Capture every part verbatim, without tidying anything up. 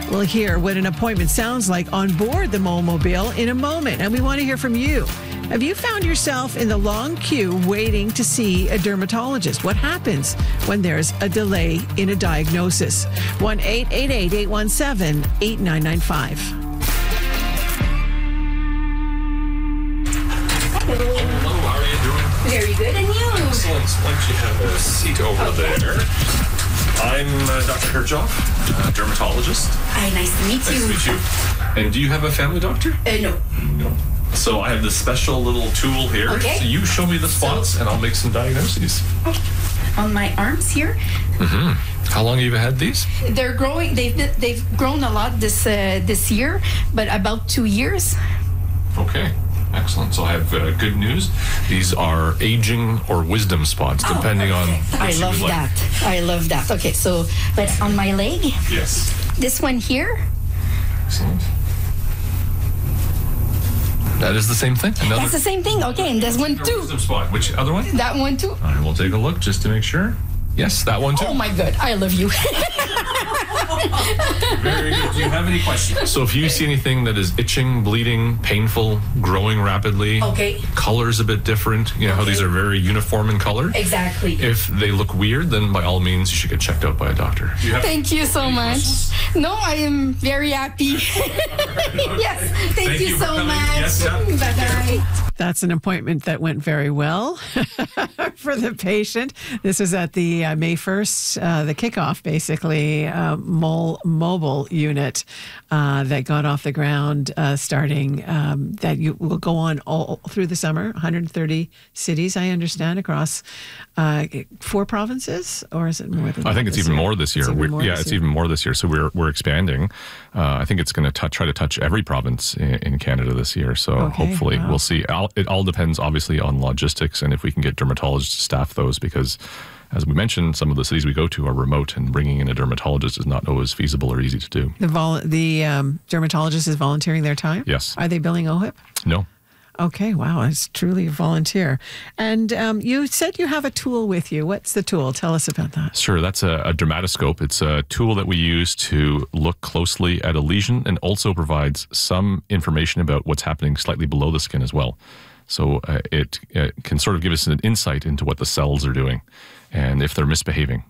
We'll hear what an appointment sounds like on board the Mole-mobile in a moment, and we want to hear from you. Have you found yourself in the long queue waiting to see a dermatologist? What happens when there's a delay in a diagnosis? one eight eight eight, eight one seven, eight nine nine five. Hello, how are you doing? Very good, and you? Excellent. Why don't you have a seat over Okay. there? I'm uh, Doctor Herjov, uh, dermatologist. Hi, nice to meet Nice you. to meet you. And do you have a family doctor? Uh, no. No. So I have this special little tool here. Okay. So you show me the spots, and I'll make some diagnoses. On my arms here, Mm-hmm. How long have you had these? they're growing. They've been, they've grown a lot this uh, this year, but about two years. Okay. Excellent. So I have uh, good news. These are aging or wisdom spots, depending on what I you love would like. that. I love that. Okay, so but on my leg, Yes. this one here, Excellent. That is the same thing. Another that's the same thing. Okay, and there's one too. wisdom spot. Which other one? That one too. All right, we'll take a look just to make sure. Yes, that one too. Oh my God, I love you. Very good. Do you have any questions? So if you see anything that is itching, bleeding, painful, growing rapidly, Okay. colors a bit different, you know how Okay. these are very uniform in color? Exactly. If they look weird, then by all means you should get checked out by a doctor. Do you have Thank you so any much. questions? No, I am very happy. Yes, thank, Thank you, you for so coming. much. Yes, yeah. Bye bye. That's an appointment that went very well for the patient. This was at the uh, May first, uh, the kickoff, basically, uh, Mole Mobile unit uh, that got off the ground uh, starting, um, that you will go on all through the summer, one hundred thirty cities, I understand, across uh, four provinces, or is it more than that I think it's this even year? more this year. It's even We're- more yeah, this it's year. even more this year. So we're we're expanding. Uh, I think it's going to try to touch every province in, in Canada this year. So Okay, hopefully wow. we'll see. All, it all depends, obviously, on logistics and if we can get dermatologists to staff those, because, as we mentioned, some of the cities we go to are remote, and bringing in a dermatologist is not always feasible or easy to do. The, vol- the um, dermatologist is volunteering their time? Yes. Are they billing O H I P? No. Okay, wow, it's truly a volunteer. And um, you said you have a tool with you. What's the tool? Tell us about that. Sure, that's a, a dermatoscope. It's a tool that we use to look closely at a lesion and also provides some information about what's happening slightly below the skin as well. So uh, it, it can sort of give us an insight into what the cells are doing and if they're misbehaving.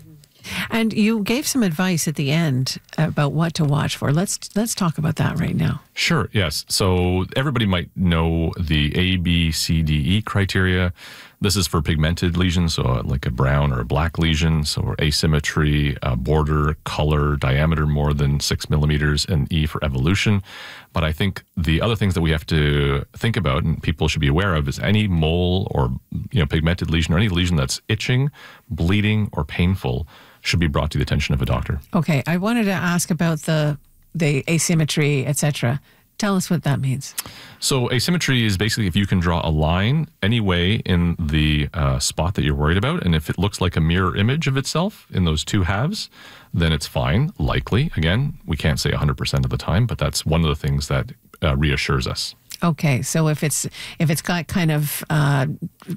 And you gave some advice at the end about what to watch for. Let's let's talk about that right now. Sure, yes. So everybody might know the A, B, C, D, E criteria. This is for pigmented lesions, so like a brown or a black lesion, so asymmetry, uh, border, color, diameter more than six millimeters, and E for evolution. But I think the other things that we have to think about and people should be aware of is any mole or you know pigmented lesion or any lesion that's itching, bleeding, or painful should be brought to the attention of a doctor. Okay, I wanted to ask about the the asymmetry, et cetera. Tell us what that means. So asymmetry is basically if you can draw a line any way in the uh, spot that you're worried about, and if it looks like a mirror image of itself in those two halves, then it's fine, likely. Again, we can't say one hundred percent of the time, but that's one of the things that uh, reassures us. Okay, so if it's if it's got kind of uh,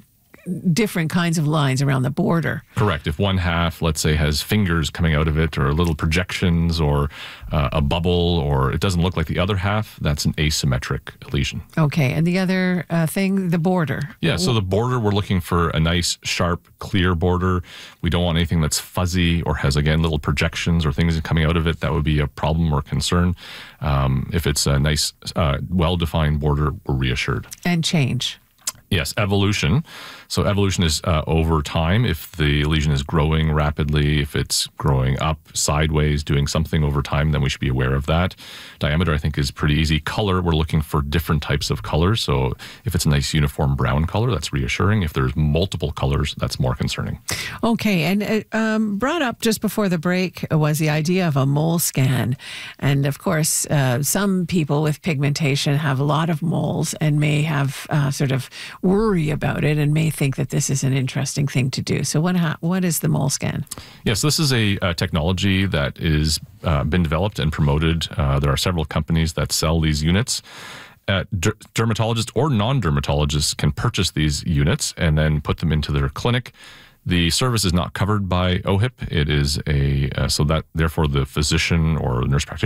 different kinds of lines around the border. Correct. If one half, let's say, has fingers coming out of it or little projections or uh, a bubble, or it doesn't look like the other half, that's an asymmetric lesion. Okay, and the other uh, thing, the border. Yeah, so the border, we're looking for a nice, sharp, clear border. We don't want anything that's fuzzy or has, again, little projections or things coming out of it. That would be a problem or concern. Um, if it's a nice, uh, well-defined border, we're reassured. And change. Yes, evolution. So evolution is uh, over time. If the lesion is growing rapidly, if it's growing up, sideways, doing something over time, then we should be aware of that. Diameter, I think, is pretty easy. Color, we're looking for different types of colors. So if it's a nice uniform brown color, that's reassuring. If there's multiple colors, that's more concerning. Okay, and uh, um, brought up just before the break was the idea of a mole scan. And of course, uh, some people with pigmentation have a lot of moles and may have uh, sort of worry about it and may think that this is an interesting thing to do. So what ha- what is the mole scan? Yes, this is a, a technology that is uh, been developed and promoted. Uh, there are several companies that sell these units. Uh, der- dermatologists or non-dermatologists can purchase these units and then put them into their clinic. The service is not covered by O H I P. It is a, uh, so that therefore the physician or nurse practitioner